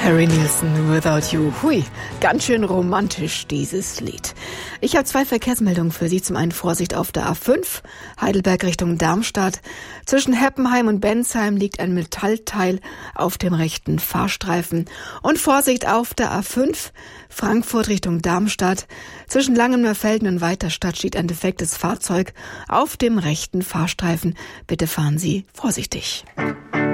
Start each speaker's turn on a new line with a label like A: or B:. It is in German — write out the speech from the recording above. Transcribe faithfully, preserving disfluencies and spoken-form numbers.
A: Harry Nilsson, Without You. Hui, ganz schön romantisch, dieses Lied. Ich habe zwei Verkehrsmeldungen für Sie. Zum einen Vorsicht auf der A fünf, Heidelberg Richtung Darmstadt. Zwischen Heppenheim und Bensheim liegt ein Metallteil auf dem rechten Fahrstreifen. Und Vorsicht auf der A fünf, Frankfurt Richtung Darmstadt. Zwischen Langenmerfelden und Weiterstadt steht ein defektes Fahrzeug auf dem rechten Fahrstreifen. Bitte fahren Sie vorsichtig.